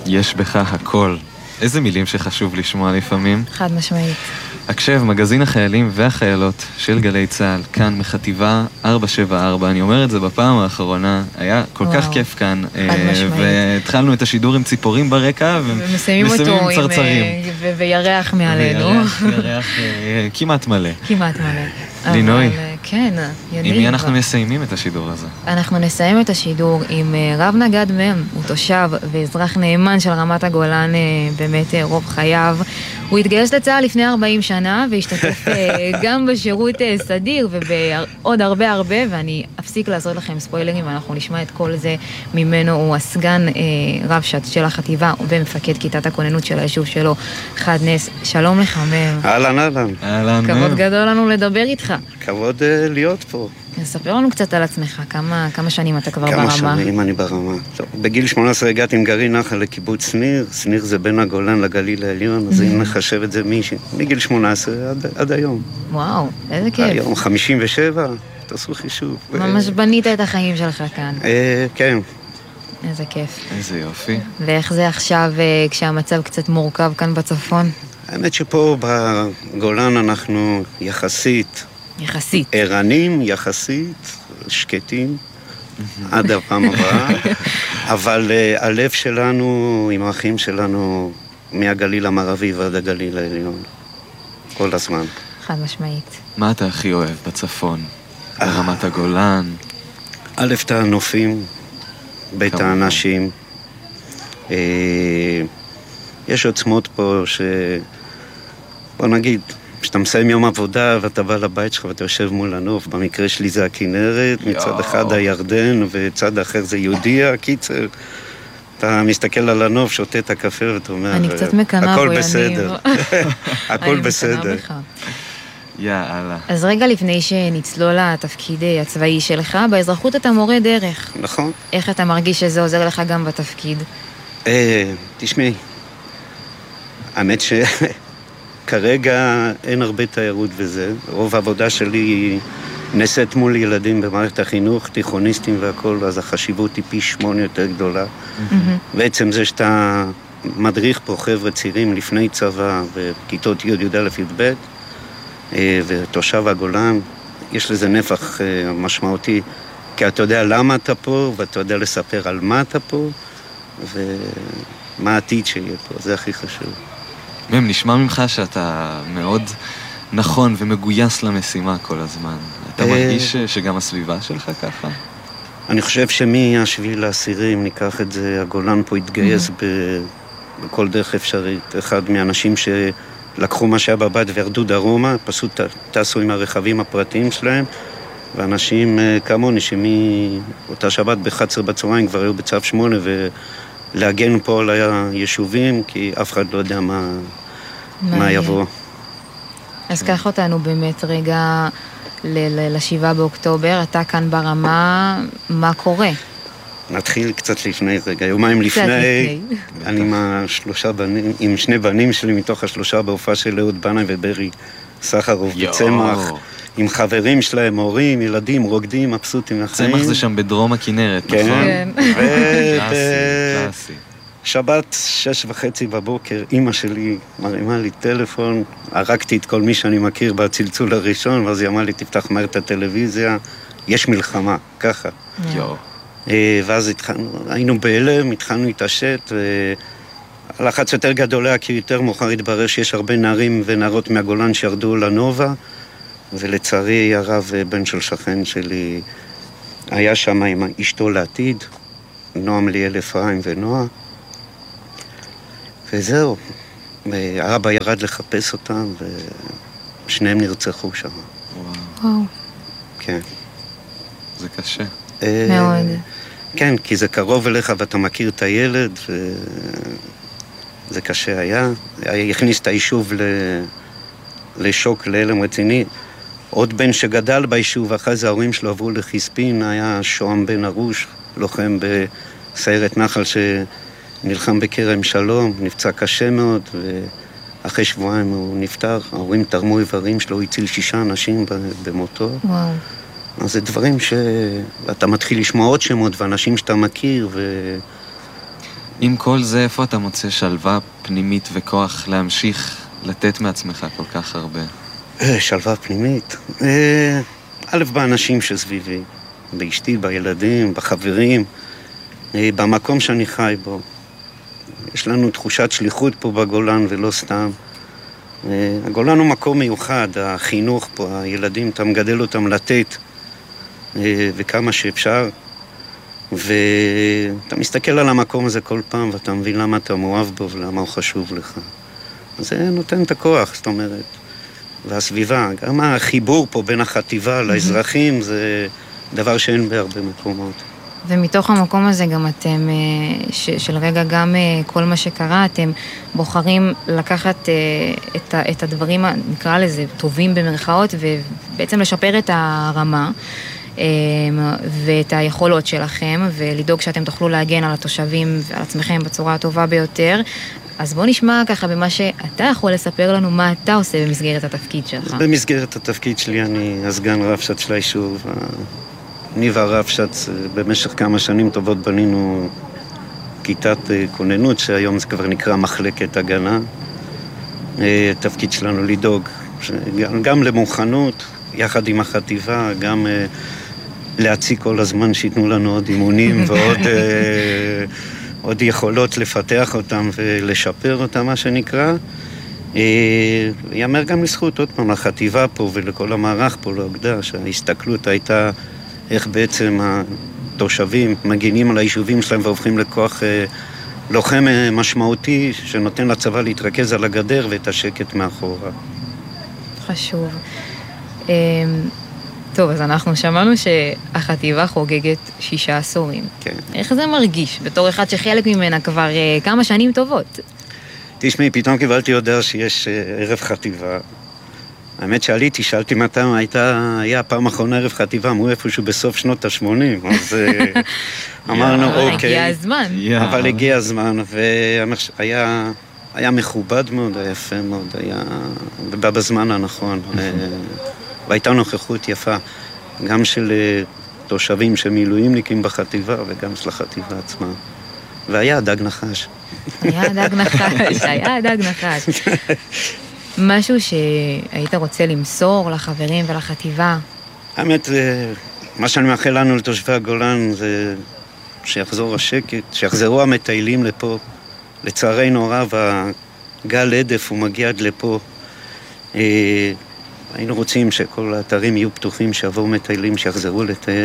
יש בך הכל. איזה מילים שחשוב לשמוע לפעמים. חד משמעית. הקשב, מגזין החיילים והחיילות של גלי צהל, כאן מחטיבה 474. אני אומר את זה בפעם האחרונה, היה כל כך כיף כאן. חד משמעית. והתחלנו את השידור עם ציפורים ברקע, ומסיימים אותו עם צרצרים. וירח מעלינו. וירח כמעט מלא. כמעט מלא. לינוי. כן, יניב. עם מי אנחנו מסיימים את השידור הזה? אנחנו נסיים את השידור עם רב נגד מם, הוא תושב ואזרח נאמן של רמת הגולן באמת רוב חייו. הוא התגייס לצה"ל לפני 40 שנה והשתתף גם בשירות סדיר ובעוד הרבה, ואני אפסיק לעשות לכם ספוילרים ואנחנו נשמע את כל זה ממנו. הוא הסגן רב של החטיבה ומפקד כיתת הכוננות של היישוב שלו, חד נס. שלום לך מם. אהלן. כבוד גדול לנו לדבר איתך. כבוד להיות פה. ספר לנו קצת על עצמך, כמה שנים אתה כבר ברמה? כמה שנים אני ברמה. טוב, בגיל 18 הגעתי עם גרעין נחל לקיבוץ שניר. שניר זה בין הגולן לגליל העליון, אז אם נחשב את זה מגיל 18 עד היום. וואו, איזה כיף. היום 57, תעשו חישוב. ממש בנית את החיים שלך כאן. כן. איזה כיף. איזה יופי. ואיך זה עכשיו כשהמצב קצת מורכב כאן בצפון? האמת שפה בגולן אנחנו יחסית ערנים, יחסית שקטים, עד הפעם הבאה, אבל הלב שלנו עם האחים שלנו מהגליל המערבי ועד הגליל העליון, כל הזמן. חד משמעית. מה אתה הכי אוהב בצפון? ברמת הגולן? א', את הנופים, בית האנשים. יש עוצמות פה בוא נגיד, כשאתה מסיים יום עבודה ואתה בא לבית שלך ואתה יושב מול הנוף, במקרה שלי זה הכנרת, מצד אחד הירדן וצד אחר זה יהודיה, קיצר. אתה מסתכל על הנוף, שותה את הקפה ואתה אומר, אני קצת מקנה בו, הכל בסדר. הכל בסדר. יאללה. אז רגע לפני שנצלול לתפקיד הצבאי שלך, באזרחות אתה מורה דרך. נכון. איך אתה מרגיש שזה עוזר לך גם בתפקיד? תשמעי, האמת כרגע אין הרבה תיירות וזה. רוב העבודה שלי נעשית מול ילדים במערכת החינוך, תיכוניסטים והכל, אז החשיבות היא פי 8 יותר גדולה. בעצם זה שאתה מדריך פה חבר'ה צעירים לפני צבא, בכיתות י' י"א י"ב, ותושב הגולן, יש לזה נפח משמעותי, כי אתה יודע למה אתה פה, ואתה יודע לספר על מה אתה פה, ומה העתיד שיהיה פה, זה הכי חשוב. מם, נשמע ממך שאתה מאוד נכון ומגויס למשימה כל הזמן. אתה מרגיש שגם הסביבה שלך ככה? אני חושב שמ-7 ל-10, אם ניקח את זה, הגולן פה התגייס בכל דרך אפשרית. אחד מהאנשים שלקחו מה שהיה בבית וירדו דרומה, פשוט טסו עם הרכבים הפרטיים שלהם, ואנשים כמוני שמאותה שבת ב-11 בצהריים כבר היו בצו 8 להגן פה על היישובים, כי אף אחד לא יודע מה יבוא. אז קח אותנו באמת רגע ל-7 באוקטובר, אתה כאן ברמה, מה קורה? נתחיל קצת לפני רגע, יומיים לפני, אני עם 2 בנים שלי מתוך 3 בהופעה של אהוד בנאי וברי סחרוף בצמח, עם חברים שלהם, הורים, ילדים, רוקדים, מבסוטים לחיים. צמח זה שם בדרום הכנרת, נכון? כן. קלאסי. שבת 6:30 בבוקר, אמא שלי מרימה לי טלפון, הרגתי את כל מי שאני מכיר בצלצול הראשון, ואז היא אמרה לי, תפתח מהר את הטלוויזיה, יש מלחמה, ככה. ואז היינו בהלם, התחלנו להתעשת, הלחץ יותר גדול היה, כי יותר מאוחר התברר שיש הרבה נערים ונערות מהגולן שירדו לנובה, ולצערי הרב בן של שכן שלי היה שם עם אשתו לעתיד, נועם ליאל אפרים ונועה, וזהו, האבא ירד לחפש אותם ושניהם נרצחו שם. וואו. כן. זה קשה. מאוד. כן, כי זה קרוב אליך ואתה מכיר את הילד וזה קשה היה. הכניס את היישוב לשוק, להלם רציני. עוד בן שגדל ביישוב, אחרי זה ההורים שלו עברו לחיספין, היה שוהם בן ארוש, לוחם בסיירת נחל שנלחם בכרם שלום, נפצע קשה מאוד, ואחרי שבועיים הוא נפטר, ההורים תרמו איברים שלו, הוא הציל 6 אנשים במותו. וואו. אז זה דברים שאתה מתחיל לשמוע עוד שמות, ואנשים שאתה מכיר, עם כל זה, איפה אתה מוצא שלווה פנימית וכוח להמשיך לתת מעצמך כל כך הרבה? שלווה פנימית? א', באנשים שסביבי, באשתי, בילדים, בחברים, במקום שאני חי בו. יש לנו תחושת שליחות פה בגולן ולא סתם. הגולן הוא מקום מיוחד, החינוך פה, הילדים, אתה מגדל אותם לתת, וכמה שאפשר. ואתה מסתכל על המקום הזה כל פעם, ואתה מבין למה אתה מאוהב בו ולמה הוא חשוב לך. אז זה נותן את הכוח, זאת אומרת. והסביבה, גם החיבור פה בין החטיבה לאזרחים, זה דבר שאין בהרבה מקומות. ומתוך המקום הזה גם אתם, של רגע גם כל מה שקרה, אתם בוחרים לקחת את הדברים, נקרא לזה, טובים במרכאות, ובעצם לשפר את הרמה ואת היכולות שלכם, ולדאוג שאתם תוכלו להגן על התושבים ועל עצמכם בצורה הטובה ביותר. אז בוא נשמע ככה במה שאתה יכול לספר לנו מה אתה עושה במסגרת התפקיד שלך. במסגרת התפקיד שלי אני הסגן רבש"ץ של היישוב. אני והרבש"ץ במשך כמה שנים טובות בנינו כיתת כוננות, שהיום זה כבר נקרא מחלקת הגנה. התפקיד שלנו לדאוג גם למוכנות, יחד עם החטיבה, גם להציג כל הזמן שיתנו לנו עוד אימונים ועוד עוד יכולות לפתח אותם ולשפר אותם, מה שנקרא. יאמר גם לזכות עוד פעם לחטיבה פה ולכל המערך פה לאוגדה, שההסתכלות הייתה איך בעצם התושבים מגינים על היישובים שלהם והופכים לכוח לוחם משמעותי שנותן לצבא להתרכז על הגדר ואת השקט מאחורה. חשוב. טוב, אז אנחנו שמענו שהחטיבה חוגגת 6 עשורים. כן. איך זה מרגיש בתור אחד שחלק ממנה כבר כמה שנים טובות? תשמעי, פתאום קיבלתי הודעה שיש ערב חטיבה. האמת שעליתי, שאלתי מתי היה פעם אחרונה ערב חטיבה, אמרו איפשהו בסוף שנות ה-80, אז אמרנו אוקיי. הגיע הזמן. אבל הגיע הזמן, והיה מכובד מאוד, היה יפה מאוד, היה בזמן הנכון, והייתה נוכחות יפה, גם של תושבים שמילואימניקים בחטיבה, וגם של החטיבה עצמה. והיה דג נחש. היה דג נחש. משהו שהיית רוצה למסור לחברים ולחטיבה? האמת, מה שאני מאחל לנו לתושבי הגולן זה שיחזור השקט, שיחזרו המטיילים לפה. לצערנו הרב, הגל עדף הוא מגיע עד לפה. היינו רוצים שכל האתרים יהיו פתוחים, שיבואו מטיילים, שיחזרו לטייל.